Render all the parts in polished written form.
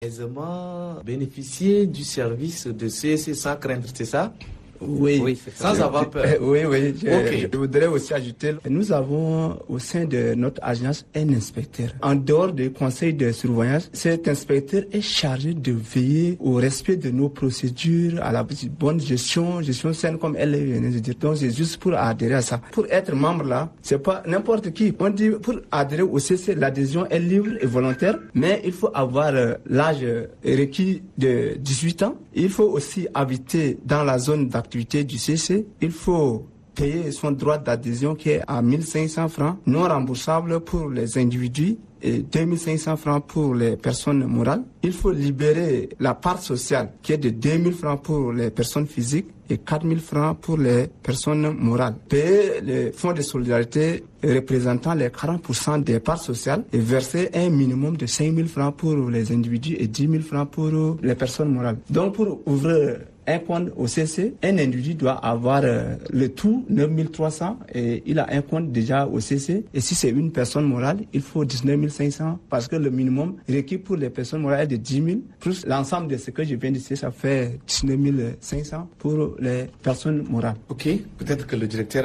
aisément bénéficier du service de CSC sans craindre, c'est ça? Oui, sans avoir peur. Oui. Je voudrais aussi ajouter, nous avons au sein de notre agence un inspecteur. En dehors du conseil de surveillance, cet inspecteur est chargé de veiller au respect de nos procédures, à la bonne gestion saine comme elle vient de dire. Donc c'est juste pour adhérer à ça. Pour être membre là, c'est pas n'importe qui. On dit pour adhérer au CC, l'adhésion est libre et volontaire, mais il faut avoir l'âge requis de 18 ans. Il faut aussi habiter dans la zone d'activité du CC, il faut payer son droit d'adhésion qui est à 1500 francs, non remboursable pour les individus et 2500 francs pour les personnes morales. Il faut libérer la part sociale qui est de 2000 francs pour les personnes physiques et 4000 francs pour les personnes morales. Payer les fonds de solidarité représentant les 40% des parts sociales et verser un minimum de 5000 francs pour les individus et 10 000 francs pour les personnes morales. Donc pour ouvrir un compte au CC, un individu doit avoir le tout 9300 et il a un compte déjà au CC. Et si c'est une personne morale, il faut 19 500 parce que le minimum requis pour les personnes morales est de 10 000. Plus l'ensemble de ce que je viens de dire, ça fait 19 500 pour les personnes morales. Ok, peut-être que le directeur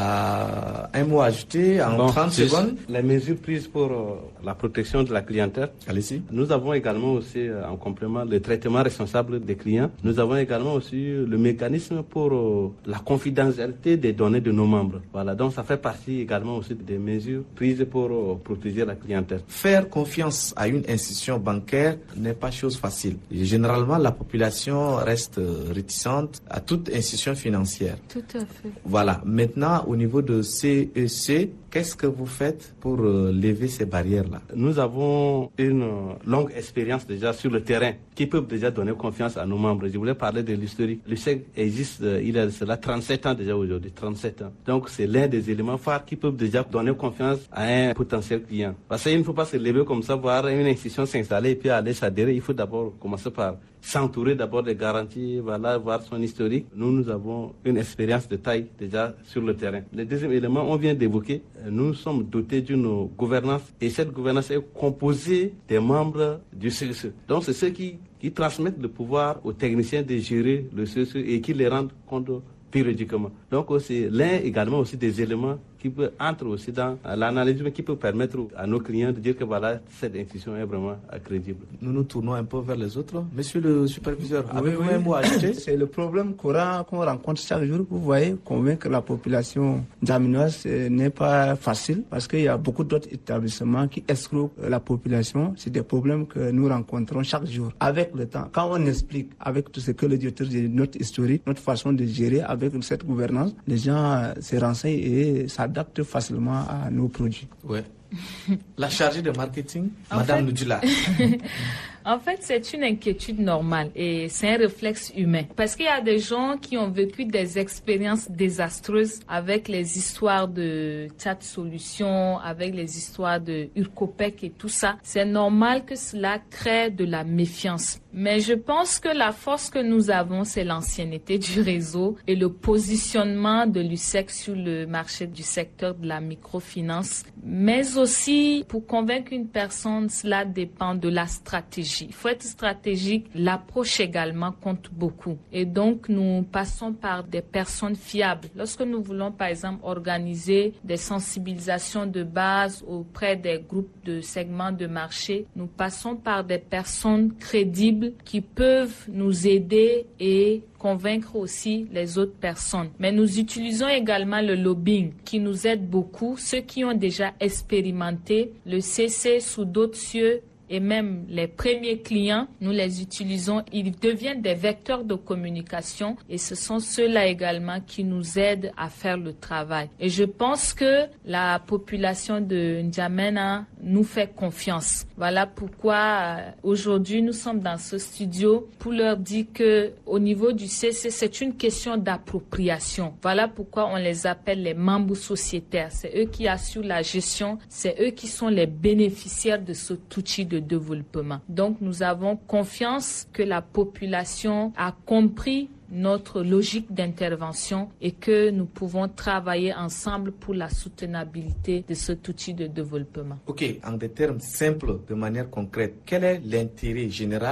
a un mot à ajouter en 30 secondes. Les mesures prises pour la protection de la clientèle. Allez-y. Nous avons également aussi en complément le traitement responsable des clients. Nous avons également aussi le mécanisme pour la confidentialité des données de nos membres. Voilà, donc ça fait partie également aussi des mesures prises pour protéger la clientèle. Faire confiance à une institution bancaire n'est pas chose facile. Généralement, la population reste réticente à toute institution financière. Tout à fait. Voilà, maintenant au niveau de CEC, qu'est-ce que vous faites pour lever ces barrières-là? Nous avons une longue expérience déjà sur le terrain qui peut déjà donner confiance à nos membres. Je voulais parler de l'historique. Le chèque existe, il a cela 37 ans déjà aujourd'hui, 37 ans. Donc c'est l'un des éléments phares qui peuvent déjà donner confiance à un potentiel client. Parce qu'il ne faut pas se lever comme ça, voir une institution s'installer et puis aller s'adhérer. Il faut d'abord commencer par s'entourer d'abord des garanties, voilà, voir son historique. Nous avons une expérience de taille déjà sur le terrain. Le deuxième élément, on vient d'évoquer, nous sommes dotés d'une gouvernance et cette gouvernance est composée des membres du CSE. Donc c'est ceux qui transmettent le pouvoir aux techniciens de gérer le CSE et qui les rendent compte périodiquement. Donc c'est l'un également aussi des éléments qui peut entrer aussi dans l'analyse, mais qui peut permettre à nos clients de dire que voilà, cette institution est vraiment crédible. Nous nous tournons un peu vers les autres. Monsieur le superviseur, avez-vous oui. un mot à ajouter? C'est le problème qu'on rencontre chaque jour. Vous voyez, convaincre la population djaminoise n'est pas facile parce qu'il y a beaucoup d'autres établissements qui escroquent la population. C'est des problèmes que nous rencontrons chaque jour. Avec le temps, quand on explique avec tout ce que le directeur dit, notre historique, notre façon de gérer avec cette gouvernance, les gens se renseignent et s'adaptent facilement à nos produits. Ouais. La chargée de marketing, Madame Nudula. En fait, c'est une inquiétude normale et c'est un réflexe humain. Parce qu'il y a des gens qui ont vécu des expériences désastreuses avec les histoires de chat solutions, avec les histoires de Urcopec et tout ça. C'est normal que cela crée de la méfiance. Mais je pense que la force que nous avons, c'est l'ancienneté du réseau et le positionnement de l'USSEC sur le marché du secteur de la microfinance. Mais aussi, pour convaincre une personne, cela dépend de la stratégie. Il faut être stratégique. L'approche également compte beaucoup. Et donc, nous passons par des personnes fiables. Lorsque nous voulons, par exemple, organiser des sensibilisations de base auprès des groupes de segments de marché, nous passons par des personnes crédibles qui peuvent nous aider et convaincre aussi les autres personnes. Mais nous utilisons également le lobbying qui nous aide beaucoup. Ceux qui ont déjà expérimenté le CC sous d'autres cieux et même les premiers clients, nous les utilisons. Ils deviennent des vecteurs de communication et ce sont ceux-là également qui nous aident à faire le travail. Et je pense que la population de N'Djamena nous fait confiance. Voilà pourquoi aujourd'hui nous sommes dans ce studio pour leur dire que au niveau du CC, c'est une question d'appropriation. Voilà pourquoi on les appelle les membres sociétaires. C'est eux qui assurent la gestion, c'est eux qui sont les bénéficiaires de cet outil de développement. Donc nous avons confiance que la population a compris notre logique d'intervention et que nous pouvons travailler ensemble pour la soutenabilité de cet outil de développement. Ok, en des termes simples, de manière concrète, quel est l'intérêt général